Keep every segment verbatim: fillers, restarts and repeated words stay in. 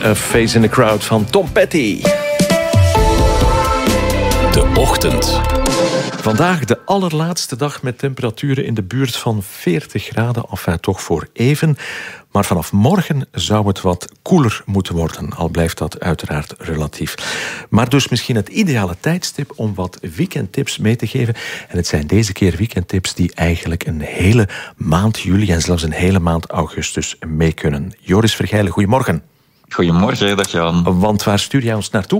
A Face in the Crowd van Tom Petty. De Ochtend. Vandaag de allerlaatste dag met temperaturen in de buurt van veertig graden. Enfin, toch voor even. Maar vanaf morgen zou het wat koeler moeten worden. Al blijft dat uiteraard relatief. Maar dus misschien het ideale tijdstip om wat weekendtips mee te geven. En het zijn deze keer weekendtips die eigenlijk een hele maand juli en zelfs een hele maand augustus mee kunnen. Joris Vergijlen, goedemorgen. Goedemorgen, dag Jan. Want waar stuur jij ons naartoe?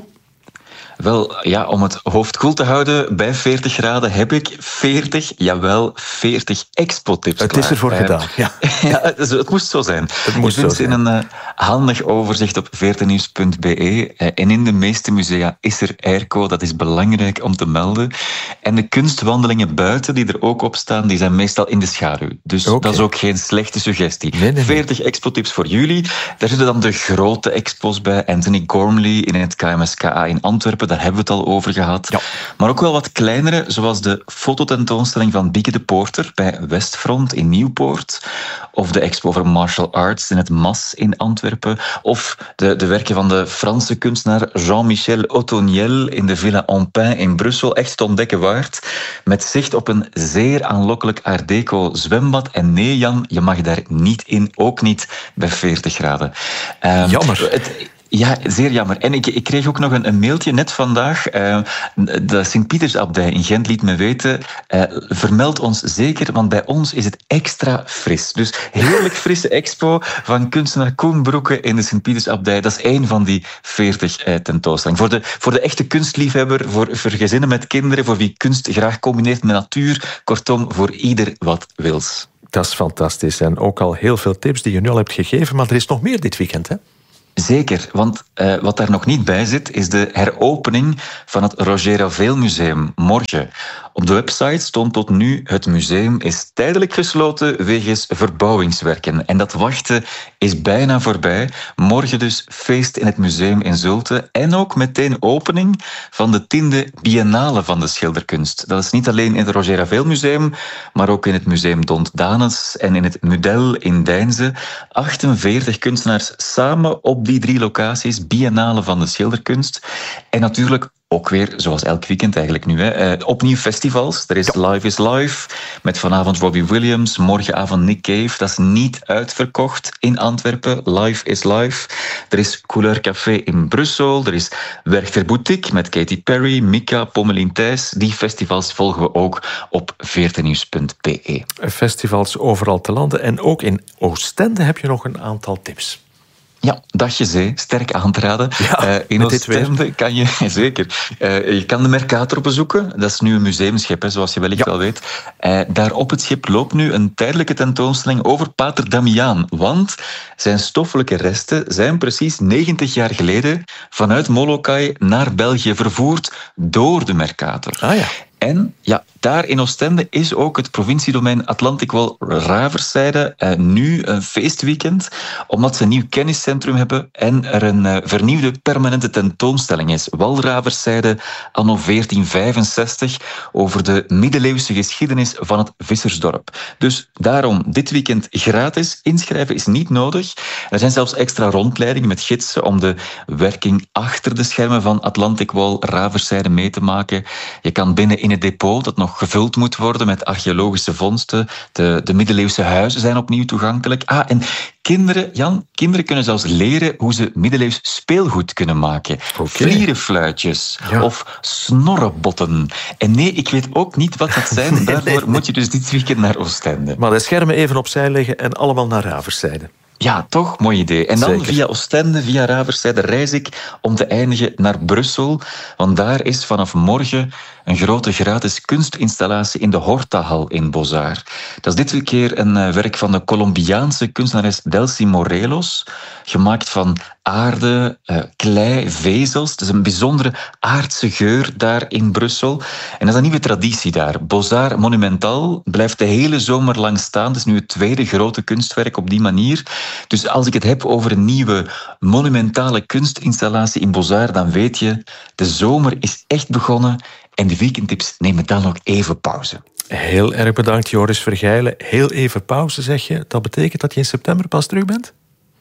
Wel, ja, om het hoofd koel te houden bij veertig graden heb ik veertig, jawel, veertig expo-tips Het klaar. is ervoor uh, gedaan, ja. ja het, het moest zo zijn. Het moest Je vindt zo in zijn. een uh, handig overzicht op veertenieuws punt be. Uh, en in de meeste musea is er airco, dat is belangrijk om te melden. En de kunstwandelingen buiten, die er ook op staan, die zijn meestal in de schaduw. Dus okay. Dat is ook geen slechte suggestie. Nee, nee, nee. veertig expo-tips voor jullie. Daar zitten dan de grote expos bij. Anthony Gormley in het K M S K A in Antwerpen. Daar hebben we het al over gehad. Ja. Maar ook wel wat kleinere, zoals de fototentoonstelling van Bieke de Poorter bij Westfront in Nieuwpoort. Of de expo over martial arts in het Mas in Antwerpen. Of de, de werken van de Franse kunstenaar Jean-Michel Otoniel in de Villa Ampin in Brussel. Echt te ontdekken waard. Met zicht op een zeer aanlokkelijk art deco zwembad. En nee, Jan, je mag daar niet in. Ook niet bij veertig graden. Um, Jammer. Het, Ja, zeer jammer. En ik, ik kreeg ook nog een, een mailtje net vandaag. Uh, de Sint-Pietersabdij in Gent liet me weten. Uh, vermeld ons zeker, want bij ons is het extra fris. Dus heerlijk frisse expo van kunstenaar Koen Broeke in de Sint-Pietersabdij. Dat is één van die veertig uh, tentoonstellingen. Voor de, voor de echte kunstliefhebber, voor, voor gezinnen met kinderen, voor wie kunst graag combineert met natuur. Kortom, voor ieder wat wils. Dat is fantastisch. En ook al heel veel tips die je nu al hebt gegeven. Maar er is nog meer dit weekend, hè? Zeker, want uh, wat daar nog niet bij zit, is de heropening van het Roger Ravel Museum morgen. Op de website stond tot nu: het museum is tijdelijk gesloten wegens verbouwingswerken. En dat wachten is bijna voorbij. Morgen dus feest in het museum in Zulte. En ook meteen opening van de tiende biennale van de schilderkunst. Dat is niet alleen in het Roger Ravel Museum, maar ook in het Museum Dont Danes en in het Mudel in Deinze. achtenveertig kunstenaars samen op die drie locaties, biennale van de schilderkunst. En natuurlijk ook weer, zoals elk weekend eigenlijk nu, hè, uh, opnieuw festivals. Er is ja. Live is Live, met vanavond Robbie Williams, morgenavond Nick Cave. Dat is niet uitverkocht in Antwerpen. Live is Live. Er is Couleur Café in Brussel. Er is Werchter Boutique met Katy Perry, Mika, Pommelien Thijs. Die festivals volgen we ook op veertenieuws punt be. Festivals overal te landen. En ook in Oostende heb je nog een aantal tips. Ja, Dagje Zee, sterk aan te raden. Ja, uh, in Oostende kan je, zeker, uh, je kan de Mercator bezoeken. Dat is nu een museumschip, hè, zoals je wellicht ja. wel weet. Uh, daar op het schip loopt nu een tijdelijke tentoonstelling over Pater Damiaan. Want zijn stoffelijke resten zijn precies negentig jaar geleden vanuit Molokai naar België vervoerd door de Mercator. Ah ja. En ja, daar in Oostende is ook het provinciedomein Atlantic Wall Raverszijde uh, nu een feestweekend, omdat ze een nieuw kenniscentrum hebben en er een uh, vernieuwde permanente tentoonstelling is. Walraverszijde anno veertien vijfenzestig over de middeleeuwse geschiedenis van het vissersdorp. Dus daarom dit weekend gratis. Inschrijven is niet nodig. Er zijn zelfs extra rondleidingen met gidsen om de werking achter de schermen van Atlantic Wall Raverszijde mee te maken. Je kan binnen in het depot dat nog gevuld moet worden met archeologische vondsten. De, de middeleeuwse huizen zijn opnieuw toegankelijk. Ah, en kinderen, Jan, kinderen kunnen zelfs leren hoe ze middeleeuws speelgoed kunnen maken. Okay. Vlierenfluitjes ja. of snorrebotten. En nee, ik weet ook niet wat dat zijn. nee, Daarvoor nee, nee. moet je dus dit weekend naar Oostende. Maar de schermen even opzij leggen en allemaal naar Raverszijde. Ja, toch? Mooi idee. En dan Zeker. via Oostende, via Raverszijde reis ik om te eindigen naar Brussel. Want daar is vanaf morgen een grote gratis kunstinstallatie in de Hortahal in Beaux-Arts. Dat is dit keer een werk van de Colombiaanse kunstenares Delcy Morelos. Gemaakt van aarde, uh, klei, vezels. Het is een bijzondere aardse geur daar in Brussel. En dat is een nieuwe traditie daar. Beaux-Arts Monumental blijft de hele zomer lang staan. Het is nu het tweede grote kunstwerk op die manier. Dus als ik het heb over een nieuwe monumentale kunstinstallatie in Beaux-Arts, dan weet je, de zomer is echt begonnen en de weekendtips nemen dan nog even pauze. Heel erg bedankt, Joris Vergijlen. Heel even pauze, zeg je. Dat betekent dat je in september pas terug bent?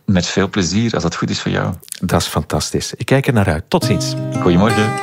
Met veel plezier, als dat goed is voor jou. Dat is fantastisch. Ik kijk er naar uit. Tot ziens. Goedemorgen.